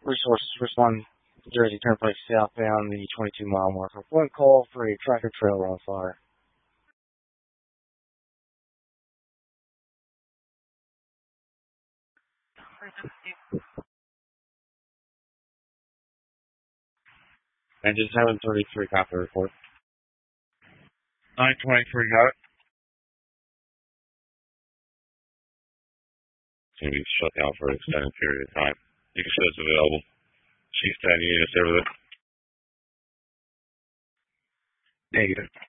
Resources respond to Jersey Turnpike southbound the 22-mile marker. One call for a tractor trailer on fire. Engine 733, copy report. 923, got it. It's going to be shut down for an extended period of time. You can show it's available. Chief 10 units over there. Negative.